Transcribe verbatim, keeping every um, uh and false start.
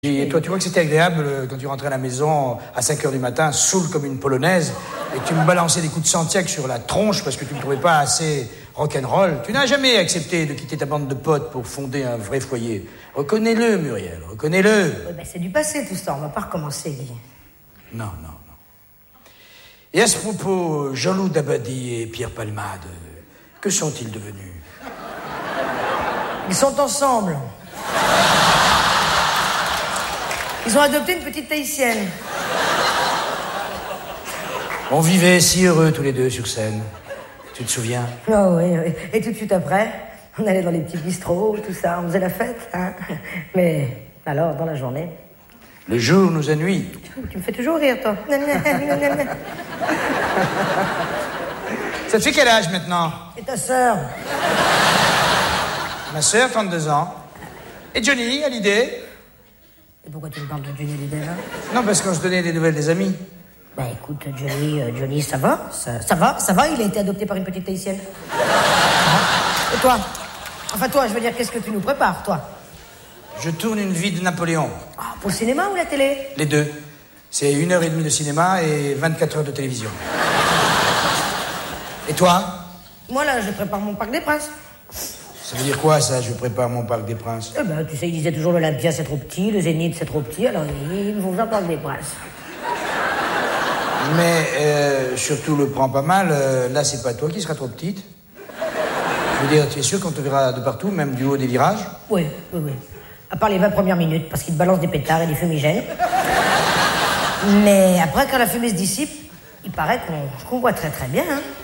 Et toi, tu vois que c'était agréable euh, quand tu rentrais à la maison à cinq heures du matin, saoul comme une polonaise, et que tu me balançais des coups de Santiago sur la tronche parce que tu ne me trouvais pas assez rock'n'roll. Tu n'as jamais accepté de quitter ta bande de potes pour fonder un vrai foyer. Reconnais-le, Muriel, reconnais-le. Oui, ben c'est du passé tout ça, on va pas recommencer, Guy. Non, non, non. Et à ce propos, Jean-Loup Dabadi et Pierre Palmade, que sont-ils devenus? Ils sont ensemble. Ils ont adopté une petite Tahitienne. On vivait si heureux tous les deux sur scène. Tu te souviens? Ah oui, oui. Et tout de suite après, on allait dans les petits bistrots, tout ça, on faisait la fête, hein. Mais alors, dans la journée... Le jour nous ennuie. Tu me fais toujours rire, toi. Ça te fait quel âge maintenant? Et ta sœur? Ma sœur, trente-deux ans. Et Johnny, à l'idée? Et pourquoi tu me parles de Johnny Hallyday, là? Non, parce qu'on se donnait des nouvelles des amis. Bah écoute, Johnny, euh, Johnny, ça va, ça, ça va, ça va, il a été adopté par une petite Tahitienne. Et toi? Enfin toi, je veux dire, qu'est-ce que tu nous prépares, toi? Je tourne une vie de Napoléon. Ah, pour le cinéma ou la télé? Les deux. C'est une heure et demie de cinéma et vingt-quatre heures de télévision. Et toi? Moi, là, je prépare mon Parc des Princes. Ça veut dire quoi, ça, je prépare mon Parc des Princes? Eh ben, tu sais, ils disaient toujours l'Olympia, c'est trop petit, le Zénith, c'est trop petit, alors ils vont faire Parc des Princes. Mais euh, surtout le prends pas mal, euh, là, c'est pas toi qui seras trop petite. Je veux dire, tu es sûr qu'on te verra de partout, même du haut des virages? Oui, oui, oui. À part les vingt premières minutes, parce qu'ils te balancent des pétards et des fumigènes. Mais après, quand la fumée se dissipe, il paraît qu'on qu'on voit très très bien, hein.